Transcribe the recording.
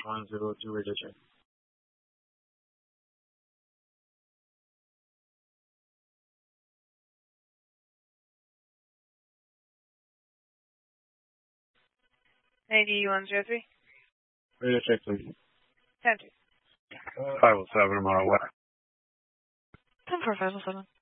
102 radio check. AD 103. Radio check, please. 10-2. 507, I'm on our way. 10-4, 507.